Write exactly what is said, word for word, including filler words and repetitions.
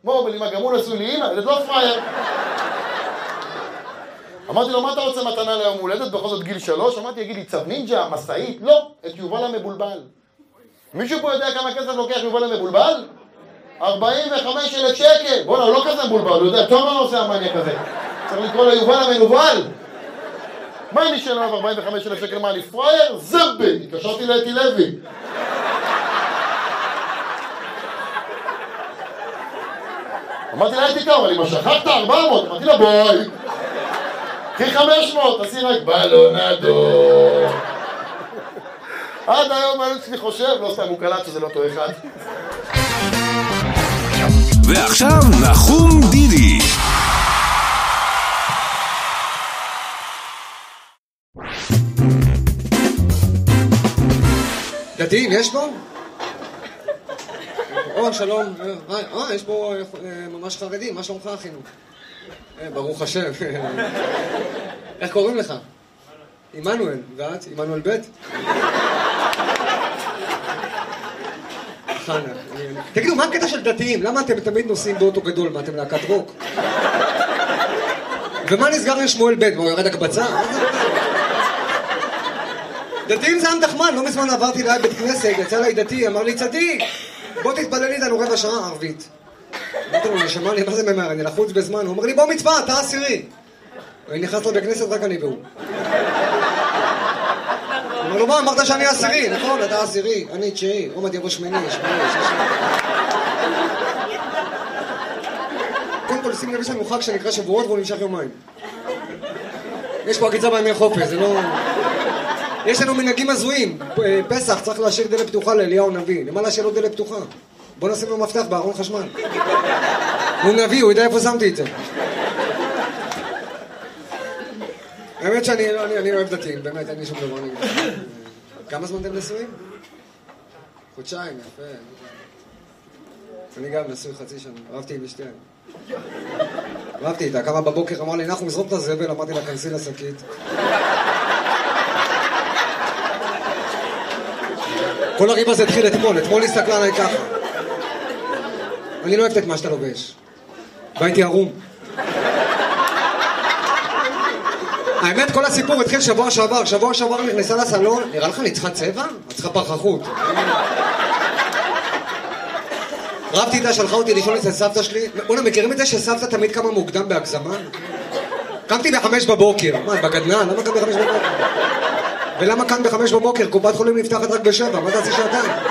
מובלים, גם הוא נשוי לי, אמא, ילד לא פרייר. אמרתי לו, מה אתה רוצה מתנה ליום הולדת? בכל זאת גיל שלוש? אמרתי, יגיד לי, צו נינג'ה, מסעית? לא, את יובל המבולבל. מישהו פה יודע כמה כסף לוקח יובל המבולבל? ארבעים וחמישה אלף שקל. בוא'נה, הוא לא כזה מבולבל, הוא יודע, טוב מה עושה המניה כזה. צריך לקרוא לו יובל המנובל. מה אני שאלה ארבעים וחמישה אלף שקל? מה, אני פרייר? זבל! התקשרתי לאתי לוי. אמרתי לה, הייתי קרוב, אבל אם שכחת ארבע מאות, אמרתי לה, בואי. קחי חמש מאות, תעשי רק בלונדו. עד היום אני אצלי חושב, לא סתם, הוא קלט שזה לא אותו אחד. ועכשיו נחום דידי. דתיים, יש פה? או, שלום. אה, יש פה ממש חרדים, מה שלומך אחינו? ברוך השם. איך קוראים לך? עמנואל, ואת? עמנואל ב'? חנה. תגידו, מה הקטע של דתיים? למה אתם תמיד נוסעים באוטו גדול? מה, אתם להקת רוק? ומה נסגר עם שמואל ב'? מה, הוא ירד הקבצה? דתיים זה עם תחמן, לא מזמן עברתי ליד בית כנסת, יצא לי דתי, אמר לי צדיק, בוא תתפלל איתנו רבע שעה ערבית. אמרתי לו, נשמע לי, מה זה ממהר? אני לחוץ בזמן. הוא אומר לי, בוא מצווה, אתה עשירי. אני נכנס לו בכנסת, רק אני והוא. אמר לו, מה, אמרת שאני עשירי? נכון, אתה עשירי, אני תשיעי, עומד יבוא שמיני, שמיני, שישי. קודם כל, שים לב, יש לנו חג שנקרא שבועות והוא נמשך יומיים. יש פה עקיצה בימי חופש, זה לא... יש לנו מנהגים הזויים. פסח צריך להשאיר דלת פתוחה לאליהו נביא. למה להשאיר לו דלת פתוחה? בוא נשים לו מפתח בארון חשמל. הוא נביא, הוא יודע איפה שמתי את זה. האמת שאני אני, אני אוהב דתיים, באמת, אין לי שום דבר נגד. כמה זמן אתם נשואים? חודשיים, יפה. אני גם נשוי חצי שנה, אהבתי עם אשתי. אהבתי איתה, כמה בבוקר אמר לי, אנחנו נזרוק את הזבל, אמרתי לה, כנסי לשקית. כל הריב הזה התחיל אתמול, אתמול הסתכלה עליי ככה. אני לא אוהבת את מה שאתה לובש. והייתי ערום. האמת, כל הסיפור התחיל שבוע שעבר. שבוע שעבר נכנסה לסלון, נראה לך אני צריכה צבע? את צריכה פרחחות. רבתי איתה, שלחה אותי לישון אצל סבתא שלי. בוא'נה, מכירים את זה שסבתא תמיד קמה מוקדם בהגזמה? קמתי בחמש בבוקר. מה, בגדנן? למה קם בחמש בבוקר? ולמה כאן בחמש בבוקר? קופת חולים נפתחת רק בשבע, מה תעשי שעתיים?